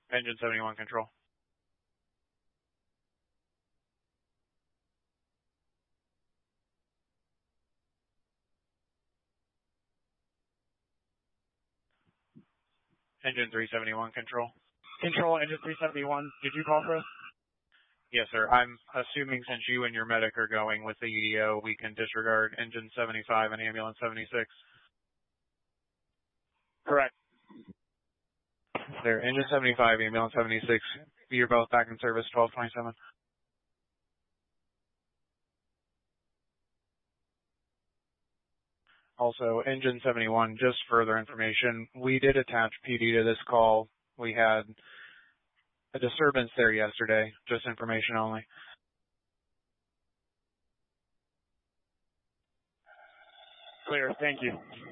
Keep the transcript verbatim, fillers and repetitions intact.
Engine seventy-one control. Engine three seventy-one control. Control, Engine three seventy-one. Did you call for us? Yes, sir. I'm assuming since you and your medic are going with the E D O, we can disregard Engine seventy-five and Ambulance seventy-six. Correct. There, Engine seventy-five, Ambulance seventy-six. You're both back in service, twelve twenty-seven. Also, Engine seventy-one, just further information, we did attach P D to this call. We had a disturbance there yesterday, just information only. Clear, thank you.